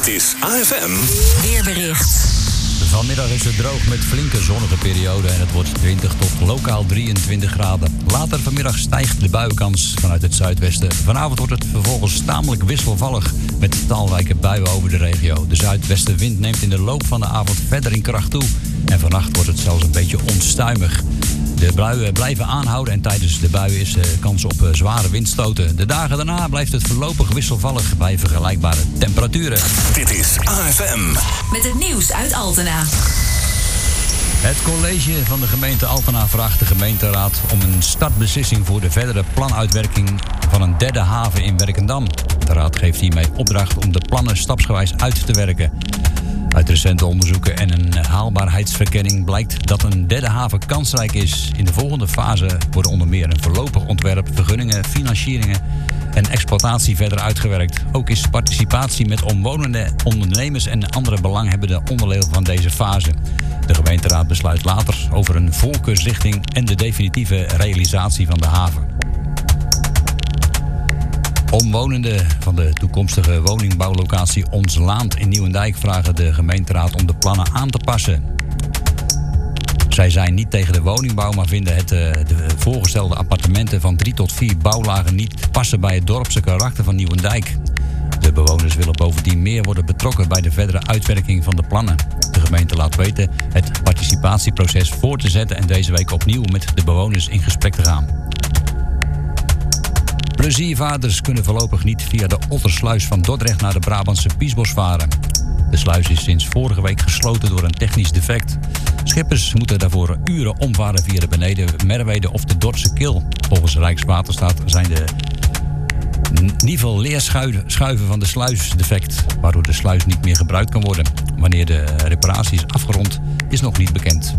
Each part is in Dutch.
Dit is AFM Weerbericht. Vanmiddag is het droog met flinke zonnige periode en het wordt 20 tot lokaal 23 graden. Later vanmiddag stijgt de buienkans vanuit het zuidwesten. Vanavond wordt het vervolgens tamelijk wisselvallig met talrijke buien over de regio. De zuidwestenwind neemt in de loop van de avond verder in kracht toe. En vannacht wordt het zelfs een beetje onstuimig. De buien blijven aanhouden en tijdens de buien is kans op zware windstoten. De dagen daarna blijft het voorlopig wisselvallig bij vergelijkbare temperaturen. Dit is AFM. Met het nieuws uit Altena. Het college van de gemeente Altena vraagt de gemeenteraad om een startbeslissing voor de verdere planuitwerking van een derde haven in Werkendam. De raad geeft hiermee opdracht om de plannen stapsgewijs uit te werken. Uit recente onderzoeken en een haalbaarheidsverkenning blijkt dat een derde haven kansrijk is. In de volgende fase worden onder meer een voorlopig ontwerp, vergunningen, financieringen en exploitatie verder uitgewerkt. Ook is participatie met omwonenden, ondernemers en andere belanghebbenden onderdeel van deze fase. De gemeenteraad besluit later over een voorkeursrichting en de definitieve realisatie van de haven. Omwonenden van de toekomstige woningbouwlocatie Ons Laand in Nieuwendijk vragen de gemeenteraad om de plannen aan te passen. Zij zijn niet tegen de woningbouw, maar vinden de voorgestelde appartementen van 3 tot 4 bouwlagen niet passen bij het dorpse karakter van Nieuwendijk. De bewoners willen bovendien meer worden betrokken bij de verdere uitwerking van de plannen. De gemeente laat weten het participatieproces voor te zetten en deze week opnieuw met de bewoners in gesprek te gaan. Pleziervaarders kunnen voorlopig niet via de Ottersluis van Dordrecht naar de Brabantse Biesbos varen. De sluis is sinds vorige week gesloten door een technisch defect. Schippers moeten daarvoor uren omvaren via de beneden Merwede of de Dordtse Kil. Volgens Rijkswaterstaat zijn de nivelleerschuiven van de sluis defect, waardoor de sluis niet meer gebruikt kan worden. Wanneer de reparatie is afgerond, is nog niet bekend.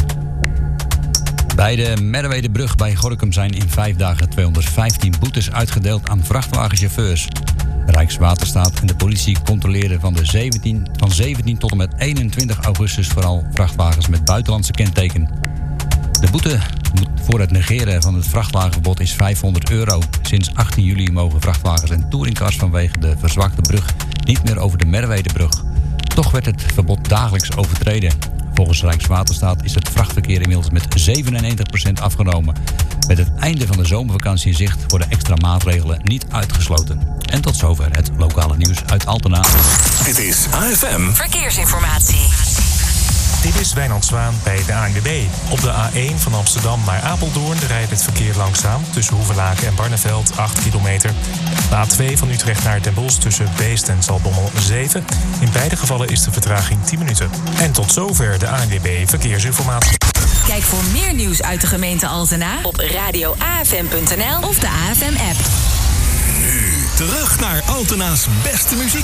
Bij de Merwedebrug bij Gorinchem zijn in 5 dagen 215 boetes uitgedeeld aan vrachtwagenchauffeurs. Rijkswaterstaat en de politie controleerden van 17 tot en met 21 augustus vooral vrachtwagens met buitenlandse kenteken. De boete voor het negeren van het vrachtwagenverbod is €500. Sinds 18 juli mogen vrachtwagens en touringcars vanwege de verzwakte brug niet meer over de Merwedebrug. Toch werd het verbod dagelijks overtreden. Volgens Rijkswaterstaat is het vrachtverkeer inmiddels met 97% afgenomen. Met het einde van de zomervakantie in zicht worden extra maatregelen niet uitgesloten. En tot zover het lokale nieuws uit Altena. Dit is AFM Verkeersinformatie. Dit is Wijnand Zwaan bij de ANWB. Op de A1 van Amsterdam naar Apeldoorn rijdt het verkeer langzaam tussen Hoevelaken en Barneveld 8 kilometer. De A2 van Utrecht naar Den Bosch tussen Beest en Zaltbommel 7. In beide gevallen is de vertraging 10 minuten. En tot zover de ANWB Verkeersinformatie. Kijk voor meer nieuws uit de gemeente Altena op radioafm.nl of de AFM-app. Nu terug naar Altena's beste muziek.